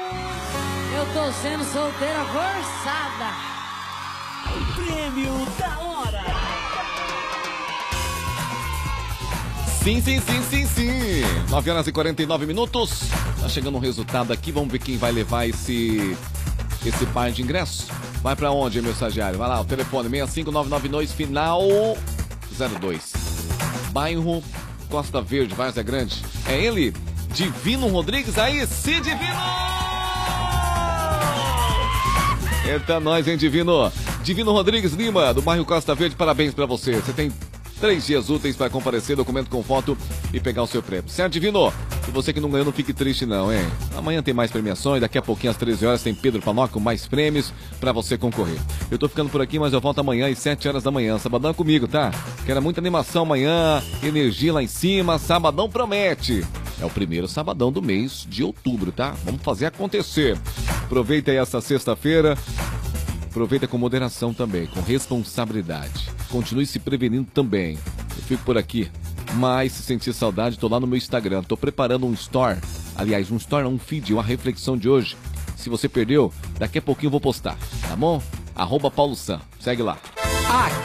Eu tô sendo solteira forçada. Prêmio da hora. Sim. 9 horas e 49 minutos. Tá chegando um resultado aqui. Vamos ver quem vai levar esse par de ingressos. Vai pra onde, meu estagiário? Vai lá, o telefone 65992, final 02. Bairro Costa Verde, Várzea Grande. É ele, Divino Rodrigues. Aí, sim, Divino! Eita, nós, hein, Divino? Divino Rodrigues Lima, do bairro Costa Verde, parabéns pra você. Você tem 3 dias úteis para comparecer, documento com foto e pegar o seu prêmio. Certo, Divino? E você que não ganhou, não fique triste não, hein? Amanhã tem mais premiações, daqui a pouquinho às 13 horas tem Pedro Panoca com mais prêmios para você concorrer. Eu tô ficando por aqui, mas eu volto amanhã às 7 horas da manhã. Sabadão é comigo, tá? Quero muita animação amanhã, energia lá em cima, sabadão promete. É o primeiro sabadão do mês de outubro, tá? Vamos fazer acontecer. Aproveita aí essa sexta-feira. Aproveita com moderação também, com responsabilidade. Continue se prevenindo também. Eu fico por aqui. Mas se sentir saudade, tô lá no meu Instagram. Tô preparando um store. Aliás, um store, um feed, uma reflexão de hoje. Se você perdeu, daqui a pouquinho eu vou postar, tá bom? @PauloSam. Segue lá.